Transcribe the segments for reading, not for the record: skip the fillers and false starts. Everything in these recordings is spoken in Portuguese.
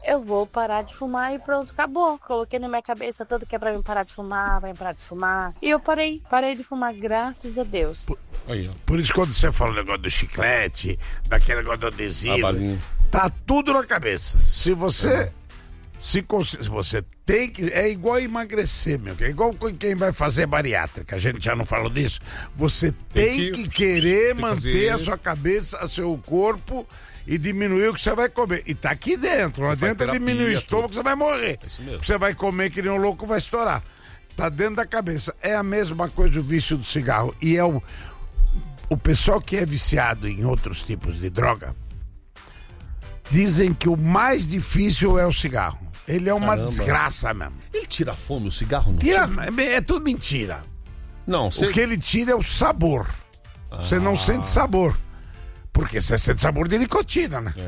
eu vou parar de fumar e pronto, acabou. Coloquei na minha cabeça tanto que é pra mim parar de fumar, vai parar de fumar. E eu parei de fumar, graças a Deus. Por isso, quando você fala o negócio do chiclete, daquele negócio do adesivo, tá tudo na cabeça. Se você se você tem que... É igual emagrecer, meu. É igual quem vai fazer bariátrica. A gente já não falou disso. Você tem que querer manter a sua cabeça, o seu corpo e diminuir o que você vai comer. E tá aqui dentro. Lá dentro é diminuir o estômago, você vai morrer. É isso mesmo. Você vai comer que nem um louco, vai estourar. Tá dentro da cabeça. É a mesma coisa do vício do cigarro. E é o pessoal que é viciado em outros tipos de droga, dizem que o mais difícil é o cigarro. Ele é uma desgraça mesmo. Ele tira a fome, o cigarro não tira? É tudo mentira. Não, O que ele tira é o sabor. Você não sente sabor. Porque você sente sabor de nicotina, né?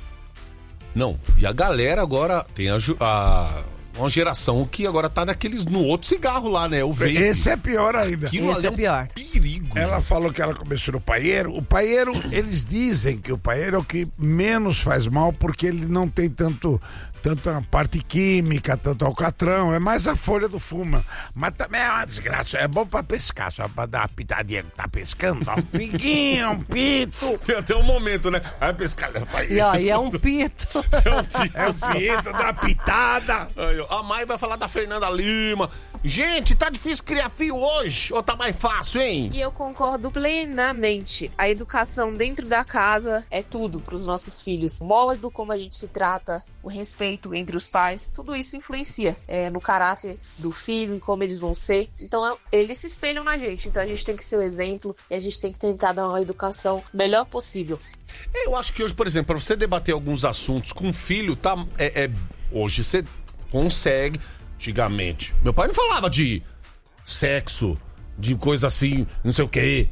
Não, e a galera agora tem uma geração que agora tá no outro cigarro lá, né? O vape. Esse é pior ainda. Esse é pior. Perigo. Ela falou que ela começou no paieiro. O paieiro, eles dizem que o paieiro é o que menos faz mal porque ele não tem tanta parte química, tanto alcatrão, é mais a folha do fumo. Mas também é uma desgraça, é bom pra pescar, só pra dar uma pitadinha que tá pescando, dá um piquinho, um pito. Tem até um momento, né? Vai pescar, E é um pito. É um pito, dá uma pitada. A Mai vai falar da Fernanda Lima. Gente, tá difícil criar filho hoje, ou tá mais fácil, hein? E eu concordo plenamente. A educação dentro da casa é tudo pros nossos filhos. O modo como a gente se trata, o respeito entre os pais, tudo isso influencia no caráter do filho, em como eles vão ser. Então, eles se espelham na gente. Então, a gente tem que ser o exemplo e a gente tem que tentar dar uma educação melhor possível. Eu acho que hoje, por exemplo, para você debater alguns assuntos com o filho, tá? Hoje você consegue. Antigamente, meu pai não falava de sexo, de coisa assim, não sei o quê.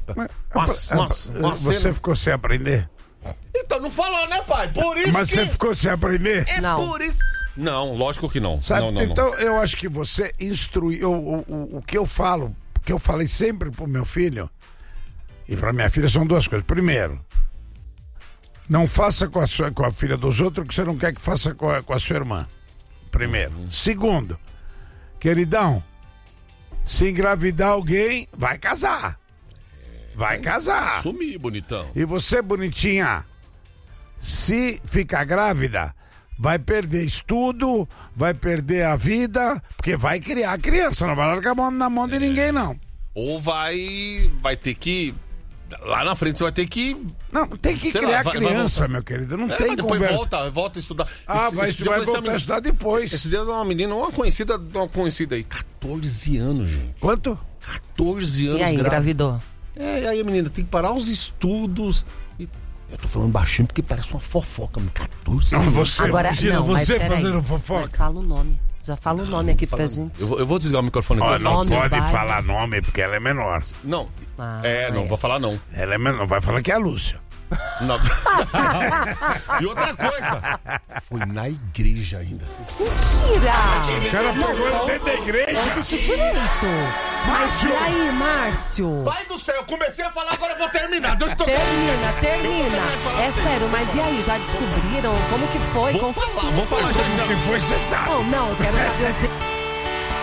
Você ficou sem aprender? Então não falou, né, pai? Por isso Mas você ficou sem aprender? Por isso. Não, lógico que não. Sabe? Não. Então eu acho que você instruiu o que eu falo, que eu falei sempre pro meu filho e pra minha filha são duas coisas. Primeiro, não faça com a filha dos outros o que você não quer que faça com a sua irmã. Primeiro. Segundo, queridão, se engravidar alguém, vai casar. Vai casar. Assumir, bonitão. E você, bonitinha, se ficar grávida, vai perder estudo, vai perder a vida, porque vai criar a criança, não vai largar a mão na mão de ninguém, não. Ou vai ter que... Lá na frente você vai ter que... Não, tem que criar criança, meu querido. Não tem depois conversa. volta a estudar. Vai voltar a estudar depois. Esse dia uma menina, uma conhecida aí, 14 anos, gente. Quanto? 14 anos. E aí, engravidou? E aí a menina tem que parar os estudos. Eu tô falando baixinho porque parece uma fofoca, 14 anos. Você, agora, imagina não, você mas fazendo fofoca. Mas fala o nome. Já fala o nome aqui pra gente. Eu vou desligar o microfone aqui. Não pode falar nome porque ela é menor. Não. Não vou falar não. Ela é menor, vai falar que é a Lúcia. Não. E outra coisa, foi na igreja ainda. Mentira! O cara pegou ele dentro da igreja. Eu disse direito. Mas e aí, Márcio? Pai do céu, eu comecei a falar, agora eu vou terminar. Termina. É sério, mas e aí, já descobriram como que foi? Vamos falar já. Como que foi, você sabe. Não, eu quero saber os